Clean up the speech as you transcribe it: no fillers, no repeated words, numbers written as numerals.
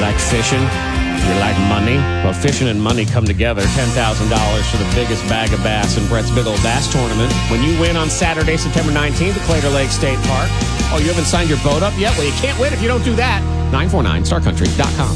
like fishing? You like money? Well, fishing and money come together. $10,000 for the biggest bag of bass in Brett's Big Old Bass Tournament. When you win on Saturday, September 19th at Claytor Lake State Park. Oh, you haven't signed your boat up yet? Well, you can't win if you don't do that. 949starcountry.com.